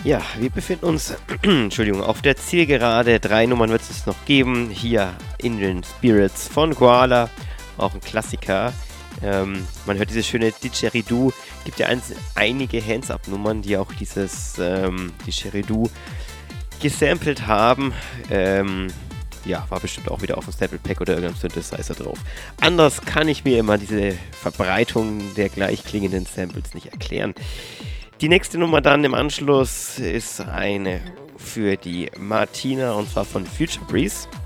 Ja, wir befinden uns, Entschuldigung, auf der Zielgerade. 3 Nummern wird es noch geben. Hier den Spirits von Koala, auch ein Klassiker. Man hört dieses schöne Didgeridoo. Gibt ja einige Hands-Up-Nummern, die auch dieses Didgeridoo gesampelt haben. War bestimmt auch wieder auf dem Sample Pack oder irgendeinem Synthesizer drauf. Anders kann ich mir immer diese Verbreitung der gleich klingenden Samples nicht erklären. Die nächste Nummer dann im Anschluss ist eine für die Martina und zwar von Future Breeze.